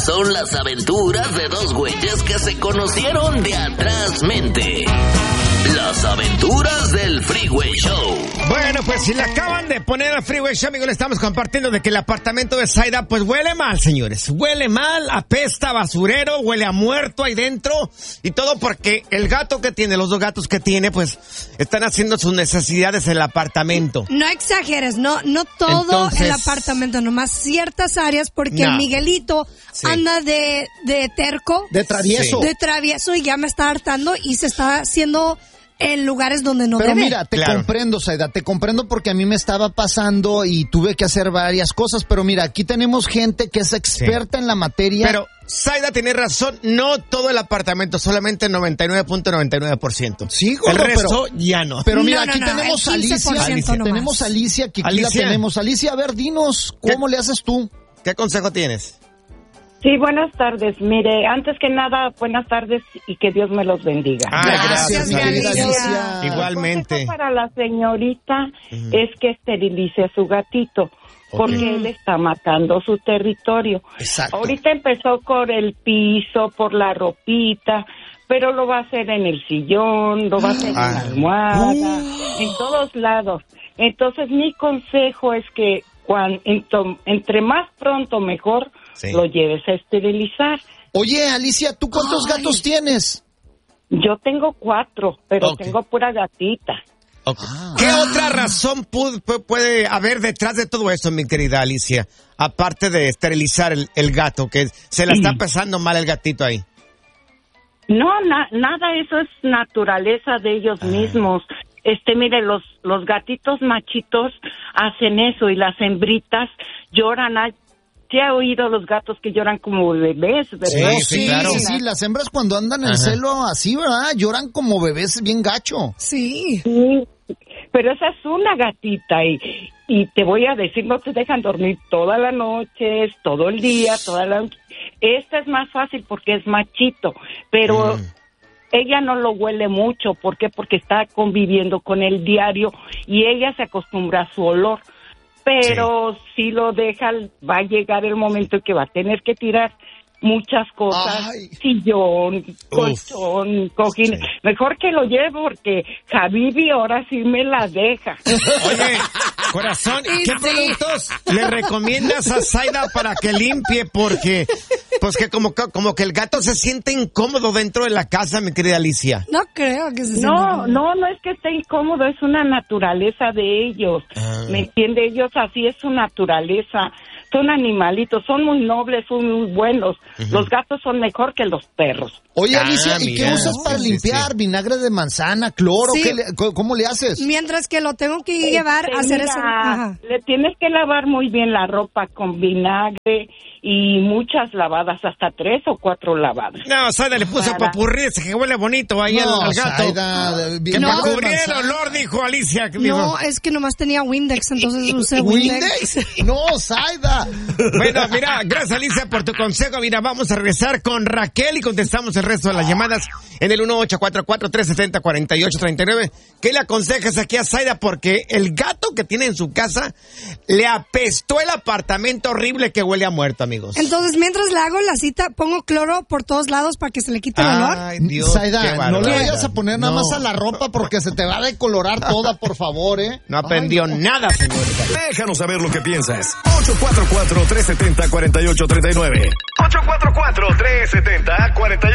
Estas son las aventuras de dos güeyes que se conocieron de atrás mente. Las aventuras del Freeway Show. Bueno, pues si le acaban de poner al Freeway Show, amigos, le estamos compartiendo de que el apartamento de Zaida, pues huele mal, señores. Huele mal, apesta a basurero, huele a muerto ahí dentro. Y todo porque el gato que tiene, los dos gatos que tiene, pues están haciendo sus necesidades en el apartamento. No exageres, no todo Entonces, el apartamento, nomás ciertas áreas, porque el Miguelito anda de terco. De travieso. De travieso y ya me está hartando y se está haciendo en lugares donde no Pero debe. mira, te comprendo, Zaida, te comprendo porque a mí me estaba pasando y tuve que hacer varias cosas, pero mira, aquí tenemos gente que es experta en la materia. Pero Zaida tiene razón, no todo el apartamento, solamente 99.99%. Sí, gordo, el resto ya no. Pero mira, aquí tenemos a Alicia, tenemos a Alicia, que aquí la tenemos. Alicia, a ver, dinos, ¿cómo le haces tú? ¿Qué consejo tienes? Sí, buenas tardes. Mire, antes que nada, buenas tardes y que Dios me los bendiga. Gracias, Alicia. Igualmente. El consejo para la señorita es que esterilice a su gatito, porque él está matando su territorio. Exacto. Ahorita empezó por el piso, por la ropita, pero lo va a hacer en el sillón, lo va a hacer en la almohada, en todos lados. Entonces, mi consejo es que entre más pronto mejor, lo lleves a esterilizar. Oye, Alicia, ¿tú cuántos gatos tienes? Yo tengo 4, pero tengo pura gatita. ¿Qué otra razón puede haber detrás de todo esto, mi querida Alicia? Aparte de esterilizar el gato, que se la está pasando mal el gatito ahí. No, nada, eso es naturaleza de ellos mismos. Mire, los gatitos machitos hacen eso y las hembritas lloran. ¿Sí ha oído los gatos que lloran como bebés, verdad? Sí, claro. Sí, las hembras cuando andan en celo así, ¿verdad? Lloran como bebés bien gacho. Sí. Pero esa es una gatita y te voy a decir, no te dejan dormir toda la noche, todo el día, toda la noche. Esta es más fácil porque es machito, pero ella no lo huele mucho. ¿Por qué? Porque está conviviendo con él diario y ella se acostumbra a su olor. Pero si lo deja, va a llegar el momento en que va a tener que tirar muchas cosas, sillón, colchón, cojín. Mejor que lo lleve porque Javibi ahora sí me la deja. Oye, corazón, ¿qué productos le recomiendas a Zaida para que limpie? Porque, pues que como que el gato se siente incómodo dentro de la casa, mi querida Alicia. No creo que se sienta No es que esté incómodo, es una naturaleza de ellos. ¿Me entiende? Ellos así es su naturaleza. Son animalitos, son muy nobles, son muy buenos. Los gatos son mejor que los perros. Oye, Alicia, ¿y qué usas para limpiar? ¿Vinagre de manzana, cloro? ¿Cómo le haces? Mientras que lo tengo que llevar a hacer eso. Le tienes que lavar muy bien la ropa con vinagre y muchas lavadas, hasta 3 o 4 lavadas. No, Zaida le puso papurrí, que huele bonito ahí al gato. Zaida, que para cubrir el olor, dijo Alicia. No, es que nomás tenía Windex, entonces usé Windex. No, Zaida. Bueno, mira, gracias Alicia por tu consejo. Mira, vamos a regresar con Raquel y contestamos el resto de las llamadas en el 1844-370-4839. ¿Qué le aconsejas aquí a Zaida? Porque el gato que tiene en su casa le apestó el apartamento horrible que huele a muerto, amigos. Entonces, mientras le hago la cita, pongo cloro por todos lados para que se le quite el olor. Ay, Dios, Zaida, no le vayas a poner nada más a la ropa porque se te va a decolorar toda, por favor, ¿eh? No aprendió nada, señorita. Déjanos saber lo que piensas. 844-370-4839. 844-370-4839.